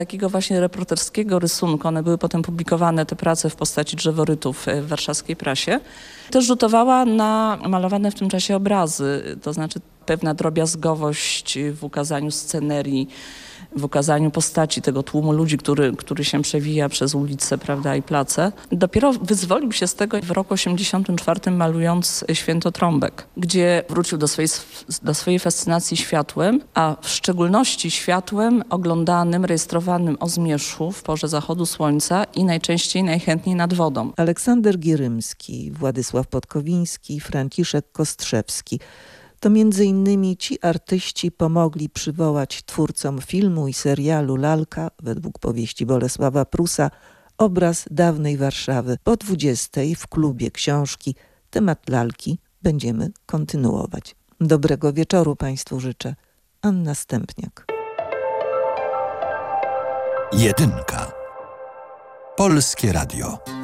takiego właśnie reporterskiego rysunku. One były potem publikowane, te prace w postaci drzeworytów w warszawskiej prasie. Też rzutowała na malowane w tym czasie obrazy, to znaczy pewna drobiazgowość w ukazaniu scenerii, w ukazaniu postaci tego tłumu ludzi, który się przewija przez ulice, prawda, i place. Dopiero wyzwolił się z tego w roku 1984, malując Święto Trąbek, gdzie wrócił do swojej fascynacji światłem, a w szczególności światłem oglądanym, rejestrowanym o zmierzchu w porze zachodu słońca i najczęściej, najchętniej nad wodą. Aleksander Gierymski, Władysław Podkowiński, Franciszek Kostrzewski. To między innymi ci artyści pomogli przywołać twórcom filmu i serialu Lalka, według powieści Bolesława Prusa, obraz dawnej Warszawy. Po 20 w klubie książki temat lalki będziemy kontynuować. Dobrego wieczoru Państwu życzę. Anna Stępniak. Jedynka. Polskie Radio.